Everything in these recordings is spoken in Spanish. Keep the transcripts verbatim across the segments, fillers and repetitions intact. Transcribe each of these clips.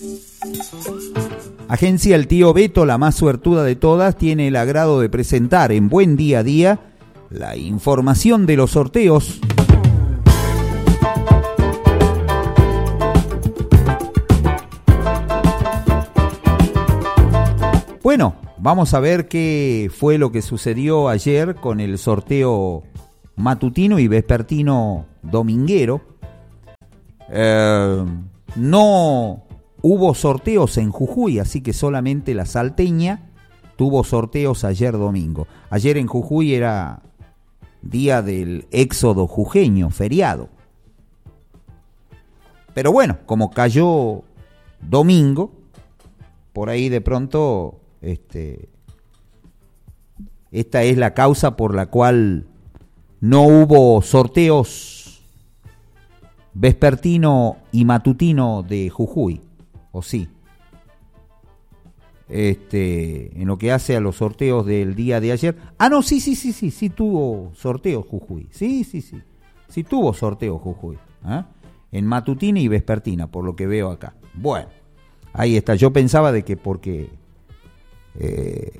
Agencia El Tío Beto, la más suertuda de todas, tiene el agrado de presentar en Buen Día a Día la información de los sorteos. Bueno, vamos a ver qué fue lo que sucedió ayer con el sorteo matutino y vespertino dominguero. Eh, no hubo sorteos en Jujuy, así que solamente la Salteña tuvo sorteos ayer domingo. Ayer en Jujuy era día del éxodo jujeño, feriado. Pero bueno, como cayó domingo, por ahí de pronto este, esta es la causa por la cual no hubo sorteos vespertino y matutino de Jujuy. ¿O sí? Este, en lo que hace a los sorteos del día de ayer. Ah, no, sí, sí, sí, sí, sí tuvo sorteos Jujuy. Sí, sí, sí. Sí tuvo sorteos Jujuy. ¿eh? En matutina y vespertina, por lo que veo acá. Bueno, ahí está. Yo pensaba de que porque eh,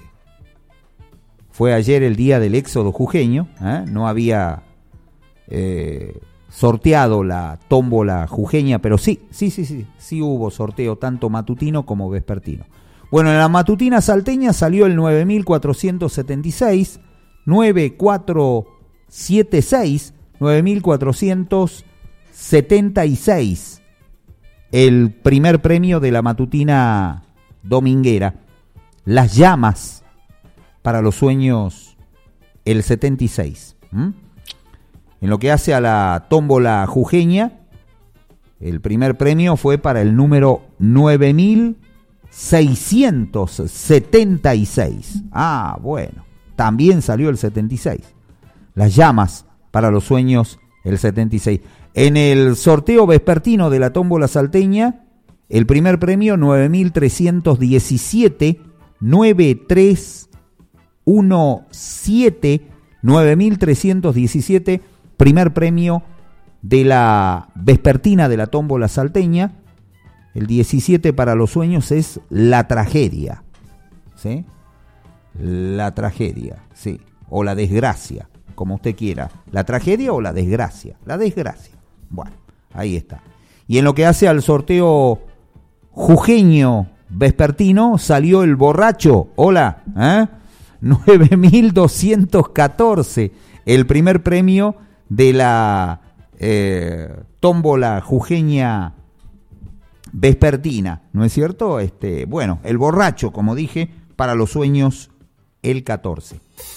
fue ayer el día del éxodo jujeño, ¿eh? no había eh, sorteado la tómbola jujeña, pero sí, sí, sí, sí, sí hubo sorteo tanto matutino como vespertino. Bueno, en la matutina salteña salió el nueve mil cuatrocientos setenta y seis, nueve mil cuatrocientos setenta y seis, nueve mil cuatrocientos setenta y seis, el primer premio de la matutina dominguera. Las llamas para los sueños, el setenta y seis. ¿Mm? En lo que hace a la tómbola jujeña, el primer premio fue para el número nueve mil seiscientos setenta y seis. Ah, bueno, también salió el setenta y seis. Las llamas para los sueños, el setenta y seis. En el sorteo vespertino de la tómbola salteña, el primer premio nueve mil trescientos diecisiete, nueve tres uno siete, nueve mil trescientos diecisiete, primer premio de la vespertina de la tómbola salteña. El diecisiete para los sueños es la tragedia, ¿sí? La tragedia, sí, o la desgracia, como usted quiera. La tragedia o la desgracia, la desgracia. Bueno, ahí está. Y en lo que hace al sorteo jujeño vespertino, salió el borracho, hola, ¿eh? nueve mil doscientos catorce, el primer premio de la eh, tómbola jujeña vespertina, ¿no es cierto? Este, bueno, el borracho, como dije, para los sueños, el catorce.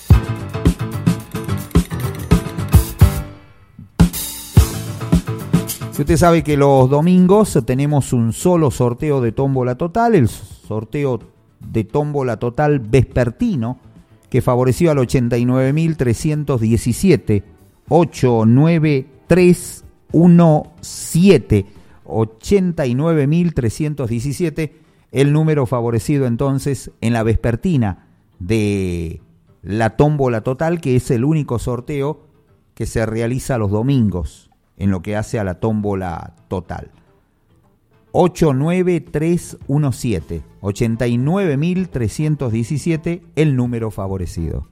Si usted sabe que los domingos tenemos un solo sorteo de tómbola total, el sorteo de tómbola total vespertino, que favoreció al ochenta y nueve mil trescientos diecisiete, ocho nueve tres uno siete, ochenta y nueve mil trescientos diecisiete, el número favorecido entonces en la vespertina de la tómbola total, que es el único sorteo que se realiza los domingos en lo que hace a la tómbola total. ocho nueve tres uno siete, ochenta y nueve mil trescientos diecisiete, el número favorecido.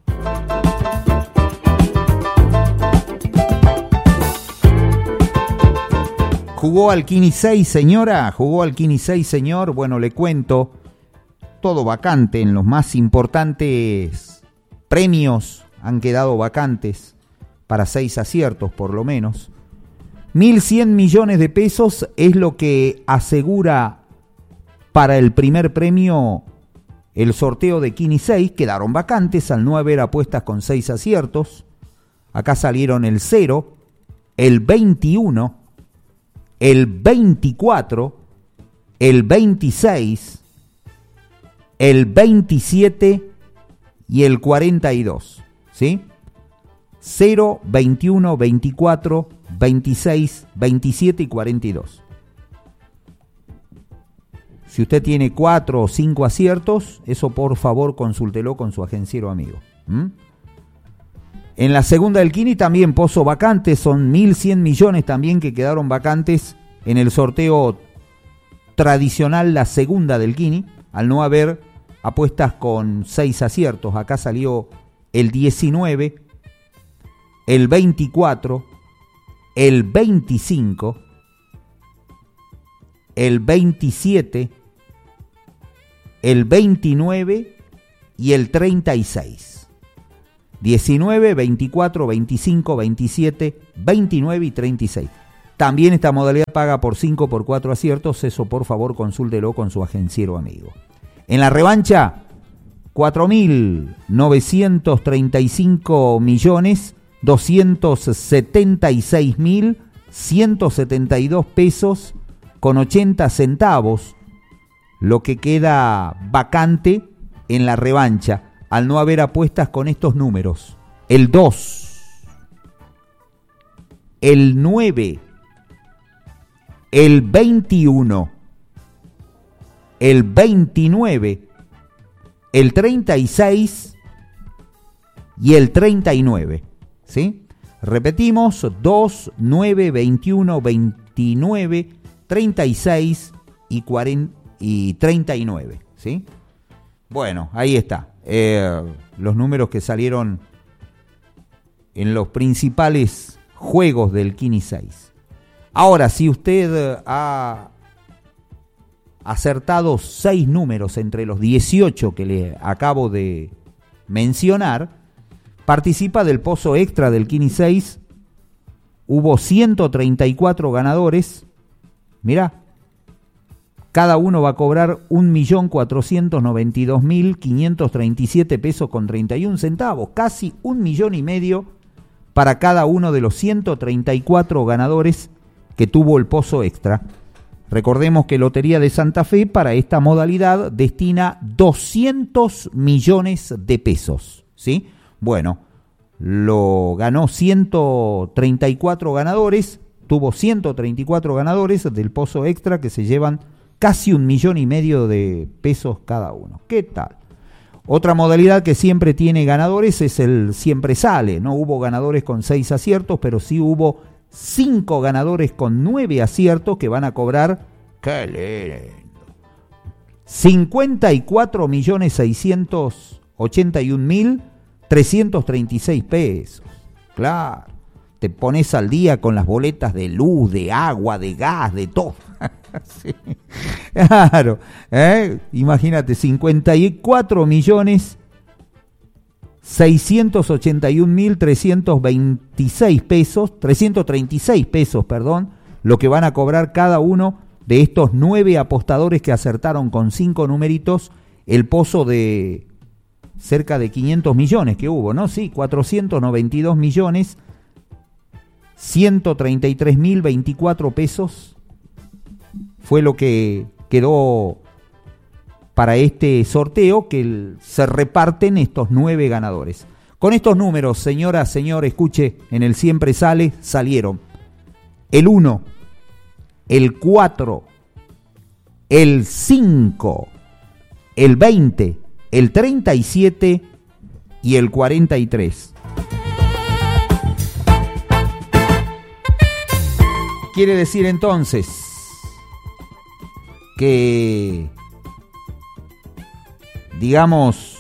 ¿Jugó Alquini seis, señora? ¿Jugó Alquini seis, señor? Bueno, le cuento, todo vacante, en los más importantes premios han quedado vacantes para seis aciertos por lo menos. mil cien millones de pesos es lo que asegura para el primer premio el sorteo de Quini seis. Quedaron vacantes al no haber apuestas con seis aciertos. Acá salieron el cero, el veintiuno, el veinticuatro, el veintiséis, el veintisiete y el cuarenta y dos, ¿sí? cero, veintiuno, veinticuatro, veintiséis, veintisiete y cuarenta y dos. Si usted tiene cuatro o cinco aciertos, eso por favor consúltelo con su agenciero amigo. ¿Mm? En la segunda del Quini también pozo vacante, son mil cien millones también que quedaron vacantes en el sorteo tradicional, la segunda del Kini, al no haber apuestas con seis aciertos. Acá salió el diecinueve, el veinticuatro, el veinticinco, el veintisiete, el veintinueve y el treinta y seis. diecinueve, veinticuatro, veinticinco, veintisiete, veintinueve y treinta y seis. También esta modalidad paga por cinco por cuatro aciertos. Eso, por favor, consúltelo con su agenciero amigo. En la revancha, cuatro mil novecientos treinta y cinco millones doscientos setenta y seis mil ciento setenta y dos pesos con ochenta centavos, lo que queda vacante en la revancha al no haber apuestas con estos números: el dos, el nueve, el veintiuno, el veintinueve, el treinta y seis y el treinta y nueve. ¿Sí? Repetimos: dos, nueve, veintiuno, veintinueve, treinta y seis y, cuarenta, y treinta y nueve. ¿Sí? Bueno, ahí está. Eh, los números que salieron en los principales juegos del Kini seis. Ahora, si usted ha acertado seis números entre los dieciocho que le acabo de mencionar, participa del pozo extra del Kini seis. Hubo ciento treinta y cuatro ganadores. Mirá, cada uno va a cobrar un millón cuatrocientos noventa y dos mil quinientos treinta y siete pesos con treinta y un centavos. Casi un millón y medio para cada uno de los ciento treinta y cuatro ganadores que tuvo el pozo extra. Recordemos que Lotería de Santa Fe para esta modalidad destina doscientos millones de pesos, ¿sí? Bueno, lo ganó ciento treinta y cuatro ganadores, tuvo ciento treinta y cuatro ganadores del pozo extra que se llevan casi un millón y medio de pesos cada uno. ¿Qué tal? Otra modalidad que siempre tiene ganadores es el siempre sale. No hubo ganadores con seis aciertos, pero sí hubo cinco ganadores con nueve aciertos que van a cobrar, ¡qué lindo!, cincuenta y cuatro millones seiscientos ochenta y un mil trescientos treinta y seis pesos. Claro, te pones al día con las boletas de luz, de agua, de gas, de todo. Sí. Claro, ¿eh? Imagínate, cincuenta y cuatro millones seiscientos ochenta y un mil trescientos veintiséis pesos, trescientos treinta y seis pesos, perdón, lo que van a cobrar cada uno de estos nueve apostadores que acertaron con cinco numeritos el pozo de cerca de quinientos millones que hubo, ¿no? Sí, cuatrocientos noventa y dos millones ciento treinta y tres mil veinticuatro pesos fue lo que quedó para este sorteo, que se reparten estos nueve ganadores. Con estos números, señora, señor, escuche, en el siempre sale, salieron el uno, el cuatro, el cinco, el veinte, el treinta y siete y el cuarenta y tres. Quiere decir entonces que, digamos,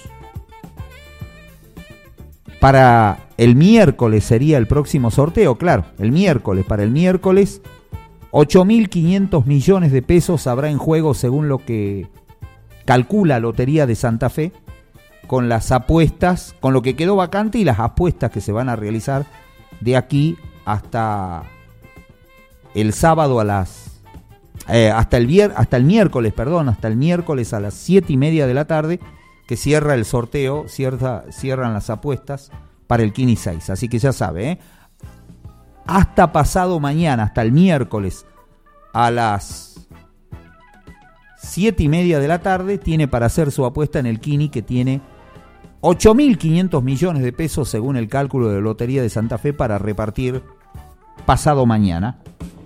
para el miércoles sería el próximo sorteo, claro, el miércoles, para el miércoles, ocho mil quinientos millones de pesos habrá en juego según lo que calcula Lotería de Santa Fe, con las apuestas, con lo que quedó vacante y las apuestas que se van a realizar de aquí hasta el sábado a las Eh, hasta el vier, hasta el miércoles, perdón, hasta el miércoles a las siete y media de la tarde, que cierra el sorteo, cierra, cierran las apuestas para el Kini seis. Así que ya sabe, ¿eh? Hasta pasado mañana, hasta el miércoles a las siete y media de la tarde, tiene para hacer su apuesta en el Kini, que tiene ocho mil quinientos millones de pesos según el cálculo de Lotería de Santa Fe para repartir pasado mañana.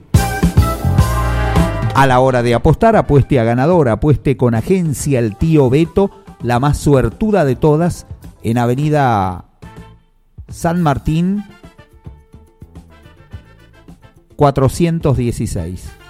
A la hora de apostar, apueste a ganador, apueste con Agencia El Tío Beto, la más suertuda de todas, en Avenida San Martín cuatrocientos dieciséis.